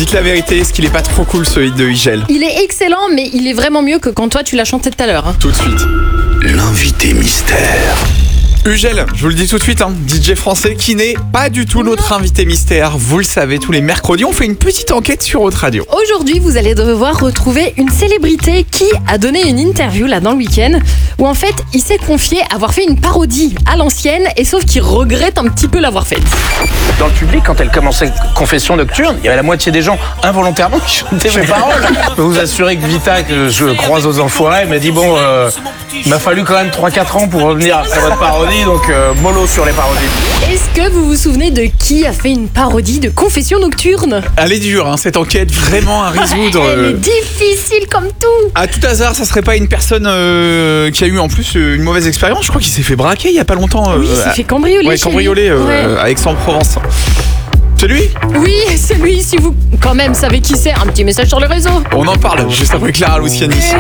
dites la vérité, est-ce qu'il est pas trop cool ce hit de Higel? Il est excellent, mais il est vraiment mieux que quand toi tu l'as chanté tout à l'heure. Hein. Tout de suite. L'invité mystère. Hugel, je vous le dis tout de suite, DJ français qui n'est pas du tout notre invité mystère. Vous le savez, tous les mercredis, on fait une petite enquête sur Haute Radio. Aujourd'hui, vous allez devoir retrouver une célébrité qui a donné une interview là dans le week-end où en fait, il s'est confié avoir fait une parodie à l'ancienne et sauf qu'il regrette un petit peu l'avoir faite. Dans le public, quand elle commençait Confession nocturne, il y avait la moitié des gens involontairement qui chantaient mes paroles. Je peux vous assurer que Vita, que je croise aux enfoirés, m'a dit bon, il m'a fallu quand même 3-4 ans pour revenir après votre parodie, donc mollo sur les parodies. Est-ce que vous vous souvenez de qui a fait une parodie de Confession nocturne? Elle est dure, cette enquête, vraiment à résoudre. Elle est difficile comme tout. À tout hasard, ça serait pas une personne qui a eu en plus une mauvaise expérience? Je crois qu'il s'est fait braquer il y a pas longtemps. Oui, il s'est fait cambrioler. Ouais, cambrioler à Aix-en-Provence. C'est lui? Oui, c'est lui. Si vous, quand même, savez qui c'est, un petit message sur les réseaux. On en parle juste après Clara Luciani.